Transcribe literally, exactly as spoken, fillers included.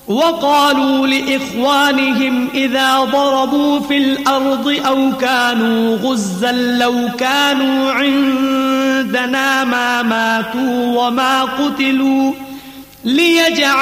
वक़ालू लिइख्वानिहिम इज़ा ज़रबू fill अर्ज़ि औ कानू गुज़्ज़न लौ कानू इंदना मा मातू व मा क़ुतिलू लियजअल